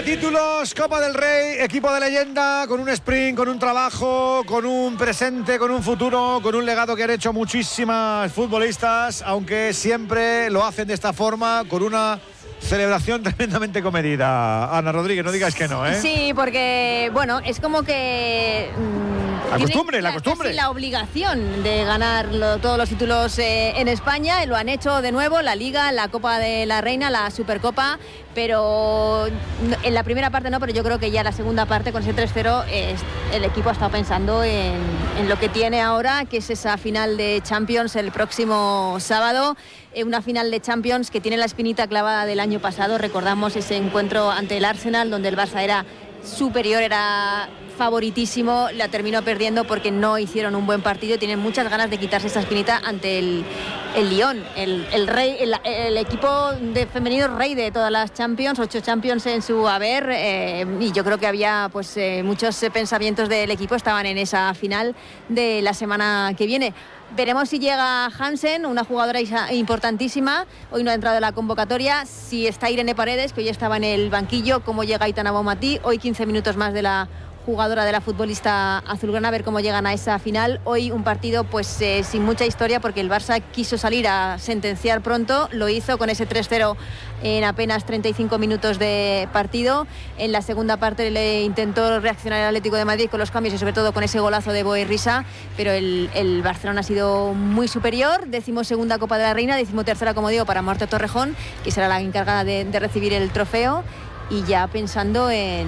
9 títulos, Copa del Rey, equipo de leyenda, con un sprint, con un trabajo, con un presente, con un futuro, con un legado que han hecho muchísimas futbolistas, aunque siempre lo hacen de esta forma, con una celebración tremendamente comedida. Ana Rodríguez, no digas que no, ¿eh? Sí, porque, bueno, es como que... La costumbre. Casi la obligación de ganar todos los títulos en España. Lo han hecho de nuevo, la Liga, la Copa de la Reina, la Supercopa, pero en la primera parte no, pero yo creo que ya en la segunda parte, con ese 3-0, el equipo ha estado pensando en lo que tiene ahora, que es esa final de Champions el próximo sábado. Una final de Champions que tiene la espinita clavada del año pasado. Recordamos ese encuentro ante el Arsenal, donde el Barça era superior, era favoritísimo, la terminó perdiendo porque no hicieron un buen partido y tienen muchas ganas de quitarse esa espinita ante el Lyon, el rey, el equipo de femenino rey de todas las Champions, 8 Champions en su haber, y yo creo que había pues muchos pensamientos del equipo estaban en esa final de la semana que viene. Veremos si llega Hansen, una jugadora importantísima. Hoy no ha entrado en la convocatoria. Si está Irene Paredes, que hoy estaba en el banquillo. Cómo llega Aitana Bonmatí. Hoy 15 minutos más de la jugadora, de la futbolista azulgrana, a ver cómo llegan a esa final. Hoy un partido pues sin mucha historia, porque el Barça quiso salir a sentenciar pronto. Lo hizo con ese 3-0 en apenas 35 minutos de partido. En la segunda parte le intentó reaccionar el Atlético de Madrid con los cambios y sobre todo con ese golazo de Boerrisa, pero el Barcelona ha sido muy superior. 12ª Copa de la Reina, 13ª, como digo, para Marta Torrejón, que será la encargada de recibir el trofeo, y ya pensando en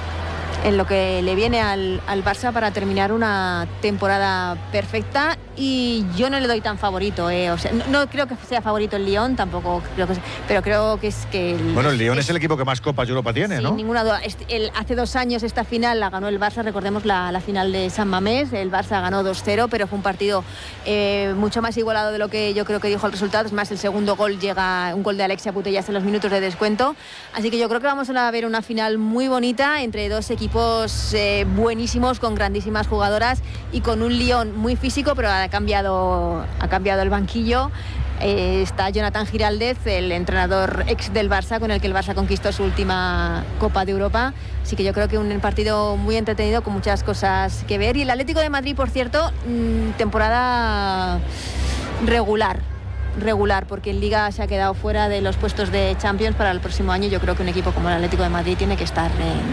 lo que le viene al Barça para terminar una temporada perfecta. Y yo no le doy tan favorito, o sea, no creo que sea favorito el Lyon, tampoco creo que sea, pero creo que es que bueno, el Lyon es el equipo que más Copas de Europa tiene, sin ¿no? Sin ninguna duda. Hace 2 años esta final la ganó el Barça, recordemos la final de San Mamés. El Barça ganó 2-0, pero fue un partido mucho más igualado de lo que yo creo que dijo el resultado. Es más, el segundo gol llega, un gol de Alexia Putellas en los minutos de descuento. Así que yo creo que vamos a ver una final muy bonita entre dos equipos buenísimos, con grandísimas jugadoras y con un Lyon muy físico, pero ha cambiado el banquillo. Está Jonathan Giraldez, el entrenador ex del Barça, con el que el Barça conquistó su última Copa de Europa. Así que yo creo que un partido muy entretenido, con muchas cosas que ver. Y el Atlético de Madrid, por cierto, temporada regular, porque en Liga se ha quedado fuera de los puestos de Champions para el próximo año. Yo creo que un equipo como el Atlético de Madrid tiene que estar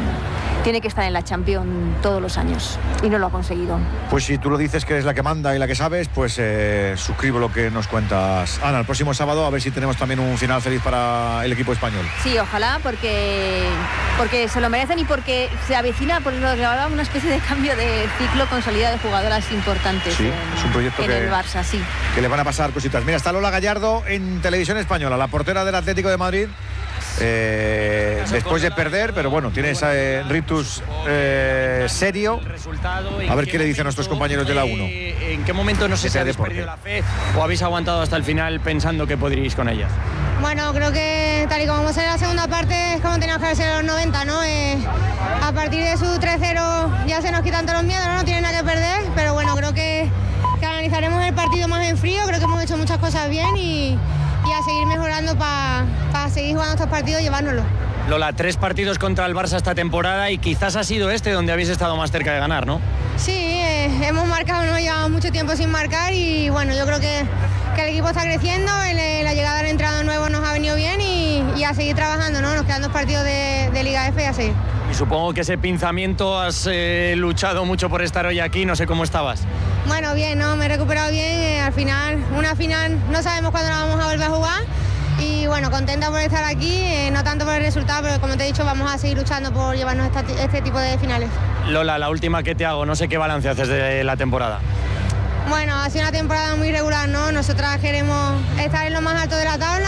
en la Champions todos los años, y no lo ha conseguido. Pues si tú lo dices, que eres la que manda y la que sabes, pues suscribo lo que nos cuentas, Ana. El próximo sábado a ver si tenemos también un final feliz para el equipo español. Sí, ojalá, porque se lo merecen y porque se avecina, por lo que hablaba, una especie de cambio de ciclo con salida de jugadoras importantes. Sí, es un proyecto en el Barça, sí. Que le van a pasar cositas. Mira, está Lola Gallardo en Televisión Española, la portera del Atlético de Madrid. Después de perder, pero bueno, tiene ese rictus serio. A ver qué le dicen a nuestros compañeros de la 1. ¿En qué momento no sé si habéis perdido la fe o habéis aguantado hasta el final pensando que podríais con ellas? Bueno, creo que tal y como vamos a ver la segunda parte es como teníamos que haber sido los 90, ¿no? A partir de su 3-0 ya se nos quitan todos los miedos, ¿no? No tienen nada que perder, pero bueno, creo que analizaremos el partido más en frío. Creo que hemos hecho muchas cosas bien y a seguir mejorando para seguir jugando estos partidos y llevárnoslo. Lola, 3 partidos contra el Barça esta temporada y quizás ha sido este donde habéis estado más cerca de ganar, ¿no? Sí, hemos marcado, no llevamos mucho tiempo sin marcar y bueno, yo creo que el equipo está creciendo, la llegada del entrenador nuevo nos ha venido bien y a seguir trabajando, ¿no? Nos quedan 2 partidos de Liga F y a seguir. Y supongo que ese pinzamiento has luchado mucho por estar hoy aquí, no sé cómo estabas. Bueno, bien, ¿no? Me he recuperado bien, al final, una final no sabemos cuándo la vamos a volver a jugar. Y bueno, contenta por estar aquí, no tanto por el resultado, pero como te he dicho, vamos a seguir luchando por llevarnos este tipo de finales. Lola, la última que te hago, no sé qué balance haces de la temporada. Bueno, ha sido una temporada muy regular, ¿no? Nosotras queremos estar en lo más alto de la tabla.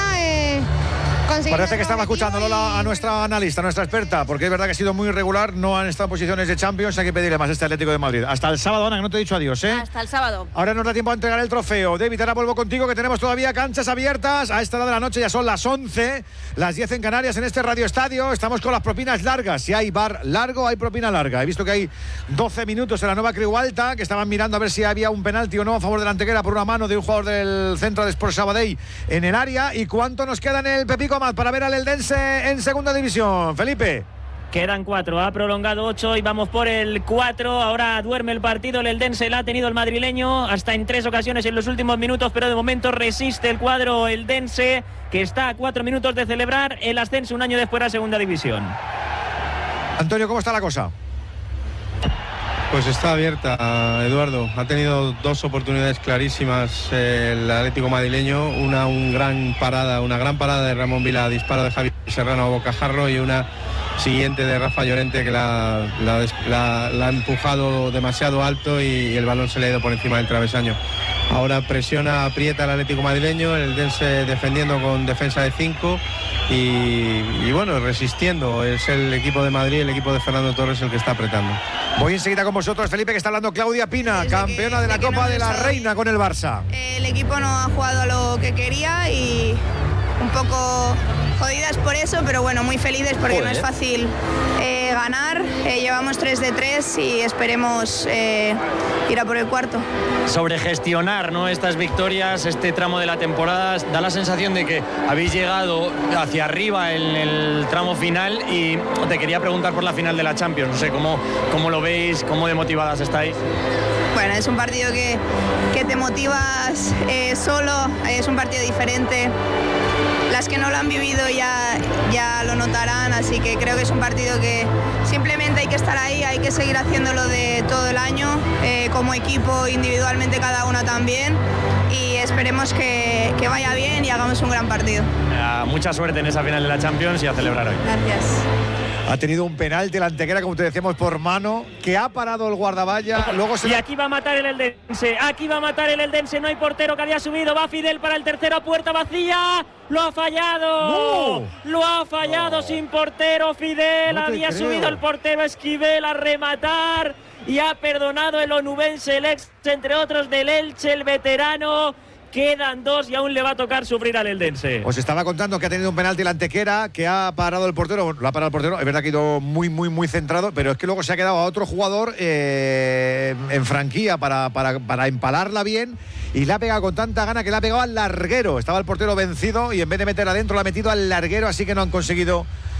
Parece que estaba escuchando, Lola, a nuestra analista, a nuestra experta, porque es verdad que ha sido muy irregular, no han estado en posiciones de Champions, hay que pedirle más a este Atlético de Madrid. Hasta el sábado, Ana, que no te he dicho adiós, ¿eh? Hasta el sábado. Ahora nos da tiempo a entregar el trofeo. David, ahora vuelvo contigo, que tenemos todavía canchas abiertas. A esta hora de la noche ya son las 11, las 10 en Canarias, en este Radio Estadio. Estamos con las propinas largas. Si hay bar largo, hay propina larga. He visto que hay 12 minutos en la nueva Creu Alta, que estaban mirando a ver si había un penalti o no a favor de la Antequera por una mano de un jugador del centro de Sport Sabadell en el área. ¿Y cuánto nos queda en el Pepico Mat para ver al Eldense en segunda división, Felipe? Quedan 4, ha prolongado 8 y vamos por el 4. Ahora duerme el partido, el eldense la ha tenido el madrileño hasta en 3 ocasiones en los últimos minutos, pero de momento resiste el cuadro eldense, que está a 4 minutos de celebrar el ascenso un año después a segunda división. Antonio, ¿cómo está la cosa? Pues está abierta, Eduardo. Ha tenido 2 oportunidades clarísimas el Atlético madrileño. Una gran parada de Ramón Vila, disparo de Javi Serrano a bocajarro, y una siguiente de Rafa Llorente, que la ha empujado demasiado alto y el balón se le ha ido por encima del travesaño. Ahora presiona, aprieta el Atlético madrileño, el Eldense defendiendo con defensa de 5 y bueno, resistiendo. Es el equipo de Madrid, el equipo de Fernando Torres el que está apretando. Voy enseguida con vosotros, Felipe, que está hablando Claudia Pina, campeona de la Copa de la Reina con el Barça. El equipo no ha jugado a lo que quería y un poco jodidas por eso, pero bueno, muy felices porque no es fácil ganar. Llevamos 3 de 3 y esperemos ir a por el 4. Sobre gestionar, ¿no?, estas victorias, este tramo de la temporada, da la sensación de que habéis llegado hacia arriba en el tramo final, y te quería preguntar por la final de la Champions. No sé cómo lo veis, cómo de motivadas estáis. Bueno, es un partido que te motivas solo, es un partido diferente. Las que no lo han vivido ya lo notarán, así que creo que es un partido que simplemente hay que estar ahí, hay que seguir haciéndolo de todo el año, como equipo, individualmente cada uno también, y esperemos que vaya bien y hagamos un gran partido. Mucha suerte en esa final de la Champions y a celebrar hoy. Gracias. Ha tenido un penalti la Antequera, como te decíamos, por mano, que ha parado el guardavalla. Luego y aquí va a matar el eldense, no hay portero, que había subido, va Fidel para el tercero, puerta vacía, lo ha fallado, sin portero Fidel, había subido el portero Esquivel a rematar y ha perdonado el onubense, el ex, entre otros, del Elche, el veterano. Quedan 2 y aún le va a tocar sufrir al eldense. Os estaba contando que ha tenido un penalti la Antequera, que ha parado el portero. Bueno, lo ha parado el portero, es verdad que ha ido muy centrado, pero es que luego se ha quedado a otro jugador en franquía para empalarla bien, y la ha pegado con tanta gana que la ha pegado al larguero. Estaba el portero vencido y en vez de meter adentro la ha metido al larguero, así que no han conseguido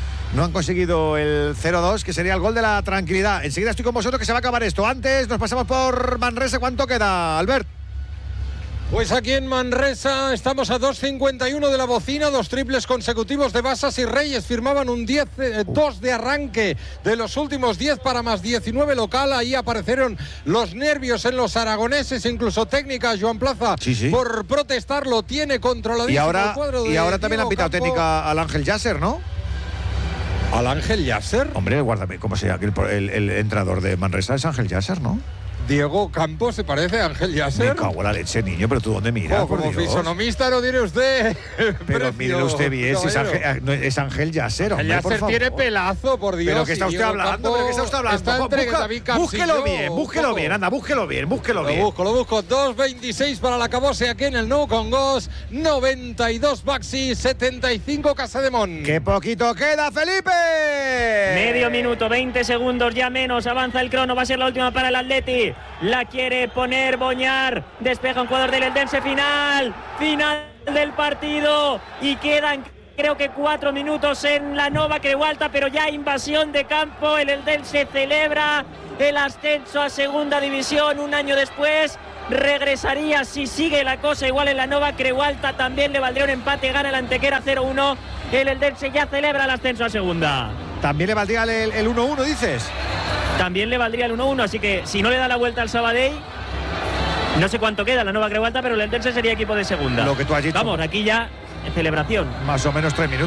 el 0-2, que sería el gol de la tranquilidad. Enseguida estoy con vosotros, que se va a acabar esto. Antes nos pasamos por Manresa. ¿Cuánto queda, Albert? Pues aquí en Manresa estamos a 2.51 de la bocina, 2 triples consecutivos de Basas y Reyes. Firmaban un 10-2 de arranque de los últimos 10 para más 19 local. Ahí aparecieron los nervios en los aragoneses, incluso técnica Joan Plaza por protestar, lo tiene controladísimo. Y ahora también han pitado técnica al Ángel Yasser, ¿no? ¿Al Ángel Yasser? Hombre, guárdame, ¿cómo se llama? El entrenador de Manresa es Ángel Yasser, ¿no? Diego Campos, ¿se parece a Ángel Yasser? Me cago en la leche, niño, pero ¿tú dónde miras? Como fisonomista lo diré usted. Pero mire usted bien, si es Ángel Yasser, hombre, Yasser, por favor. Tiene pelazo, por Dios. ¿Pero qué está usted hablando? ¿Pero qué está usted hablando? Está entre David Campsillo. Búsquelo bien, anda, búsquelo bien. Lo busco. 2.26 para la Cabose aquí en el Nou Congos. 92 Baxi, 75 Casademón. ¡Qué poquito queda, Felipe! Medio minuto, 20 segundos, ya menos. Avanza el crono, va a ser la última para el Atleti. La quiere poner Boñar, despeja un jugador del eldense. Final del partido y quedan creo que 4 minutos en la Nova Creualta, pero ya invasión de campo. El eldense celebra el ascenso a segunda división un año después. Regresaría si sigue la cosa igual en la Nova Creualta, también le valdría un empate, gana el Antequera 0-1. El eldense ya celebra el ascenso a segunda. También le valdría el 1-1, dices. También le valdría el 1-1, así que si no le da la vuelta al Sabadell, no sé cuánto queda la Nova Creualta, pero el eldense sería equipo de segunda. Lo que tú has dicho. Vamos, aquí ya en celebración. Más o menos 3 minutos.